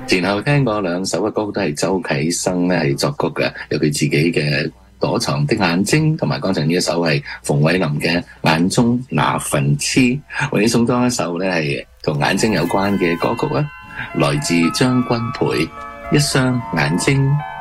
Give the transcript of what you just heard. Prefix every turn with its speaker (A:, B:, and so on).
A: 前後聽過兩首嘅歌都係周啟生咧係作曲嘅，有佢自己嘅躲藏的眼睛，同埋剛才呢一首係馮偉林嘅眼中那份痴。為你送多一首咧係同眼睛有關嘅歌曲啦，來自張君培，一雙眼睛